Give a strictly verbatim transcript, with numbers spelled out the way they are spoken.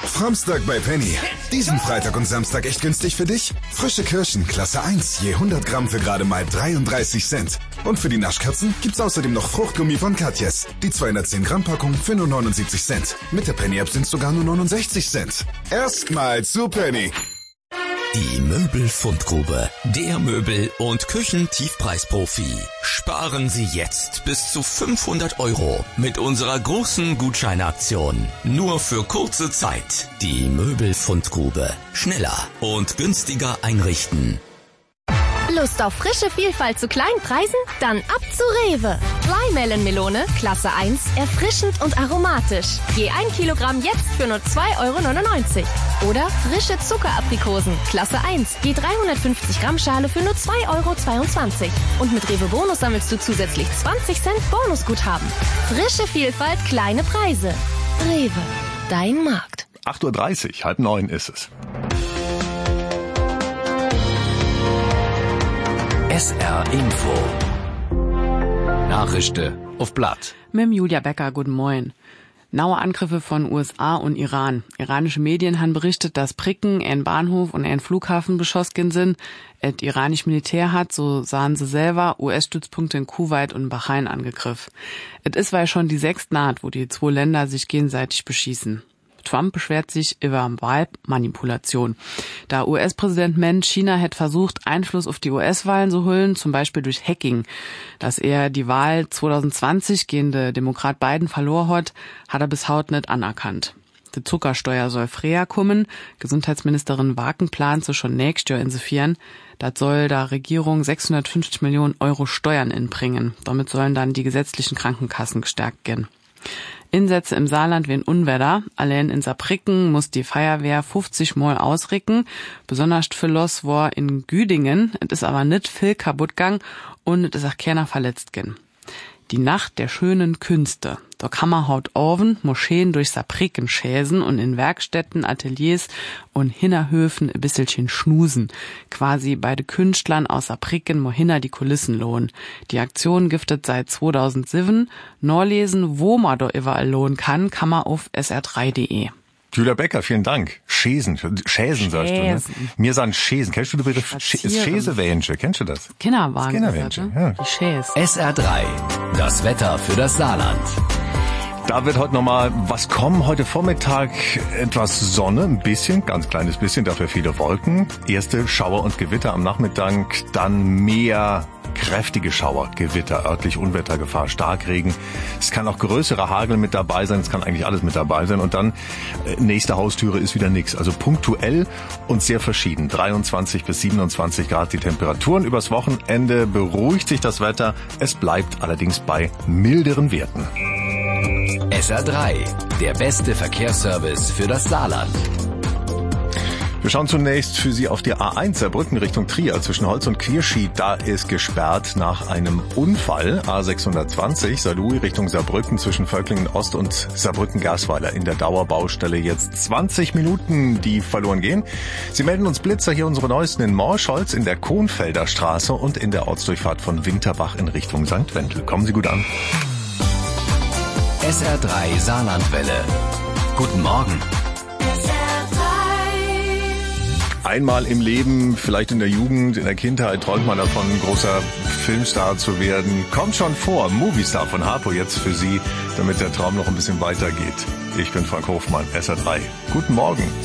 Framstag bei Penny. Diesen Freitag und Samstag echt günstig für dich? Frische Kirschen, Klasse eins, je hundert Gramm für gerade mal dreiunddreißig Cent. Und für die Naschkatzen gibt's außerdem noch Fruchtgummi von Katjes. Die zweihundertzehn Gramm Packung für nur neunundsiebzig Cent. Mit der Penny-App sind's sogar nur neunundsechzig Cent. Erstmal zu Penny. Die Möbelfundgrube, der Möbel- und Küchentiefpreisprofi. Sparen Sie jetzt bis zu fünfhundert Euro mit unserer großen Gutscheinaktion. Nur für kurze Zeit. Die Möbelfundgrube. Schneller und günstiger einrichten. Lust auf frische Vielfalt zu kleinen Preisen? Dann ab zu Rewe. Dry-Melon-Melone, Klasse eins, erfrischend und aromatisch. Je ein Kilogramm jetzt für nur zwei Euro neunundneunzig. Oder frische Zuckeraprikosen, Klasse eins, je dreihundertfünfzig Gramm Schale für nur zwei Euro zweiundzwanzig. Und mit Rewe Bonus sammelst du zusätzlich zwanzig Cent Bonusguthaben. Frische Vielfalt, kleine Preise. Rewe, dein Markt. acht Uhr dreißig, halb neun ist es. S R Info. Nachrichten auf Blatt. Mit Julia Becker, guten Morgen. Naue Angriffe von U S A und Iran. Iranische Medien haben berichtet, dass Pricken, ein Bahnhof und ein Flughafen beschossen sind. Das iranische Militär hat, so sahen sie selber, U S-Stützpunkte in Kuwait und Bahrain angegriffen. Es ist weil schon die sechste Naht, wo die zwei Länder sich gegenseitig beschießen. Trump beschwert sich über Wahlmanipulation. Da U S-Präsident meint, China hätte versucht, Einfluss auf die U S-Wahlen zu holen, zum Beispiel durch Hacking. Dass er die Wahl zwanzig zwanzig gegen den Demokrat Biden verloren hat, hat er bis heute nicht anerkannt. Die Zuckersteuer soll freer kommen. Gesundheitsministerin Waken plant sie schon nächstes Jahr insifieren. Das soll der Regierung sechshundertfünfzig Millionen Euro Steuern inbringen. Damit sollen dann die gesetzlichen Krankenkassen gestärkt gehen. Insätze im Saarland wegen Unwetter. Allein in Saarbrücken muss die Feuerwehr fünfzig Mal ausrücken. Besonders viel los war in Güdingen. Es ist aber nicht viel kaputt gegangen und es ist auch keiner verletzt gegangen. Die Nacht der schönen Künste. Da kann man haut oven Moscheen durch Saarbrücken schäsen und in Werkstätten, Ateliers und Hinterhöfen ein bisschen schnusen. Quasi bei den Künstlern aus Saarbrücken mo hinter die Kulissen lohnen. Die Aktion giftet seit zweitausendsieben. Norlesen, wo man da überall lohnen kann, kann man auf s r drei punkt de. Julia Becker, vielen Dank. Schäsen, Schäsen sagst du, ne? Mir sagen Schäsen. Kennst du den Begriff Schäsewähnchen? Kennst du das? Kinderwagen. Kinderwähnchen, ne? ja. Die Schäs. S R drei. Das Wetter für das Saarland. Da wird heute nochmal was kommen. Heute Vormittag etwas Sonne, ein bisschen, ganz kleines bisschen, dafür viele Wolken. Erste Schauer und Gewitter am Nachmittag, dann mehr kräftige Schauer, Gewitter, örtlich Unwettergefahr, Starkregen. Es kann auch größere Hagel mit dabei sein, es kann eigentlich alles mit dabei sein. Und dann, äh, nächste Haustüre ist wieder nix. Also punktuell und sehr verschieden. dreiundzwanzig bis siebenundzwanzig Grad die Temperaturen. Übers Wochenende beruhigt sich das Wetter. Es bleibt allerdings bei milderen Werten. S R drei, der beste Verkehrsservice für das Saarland. Wir schauen zunächst für Sie auf die A eins Saarbrücken Richtung Trier zwischen Holz und Quierschied. Da ist gesperrt nach einem Unfall. A sechshundertzwanzig Saarlouis Richtung Saarbrücken zwischen Völklingen Ost und Saarbrücken-Gersweiler in der Dauerbaustelle. Jetzt zwanzig Minuten, die verloren gehen. Sie melden uns Blitzer, hier unsere neuesten in Morschholz, in der Kohnfelder Straße und in der Ortsdurchfahrt von Winterbach in Richtung Sankt Wendel. Kommen Sie gut an. S R drei Saarlandwelle. Guten Morgen. Einmal im Leben, vielleicht in der Jugend, in der Kindheit, träumt man davon, großer Filmstar zu werden. Kommt schon vor, Moviestar von Harpo jetzt für Sie, damit der Traum noch ein bisschen weitergeht. Ich bin Frank Hofmann, S R drei. Guten Morgen.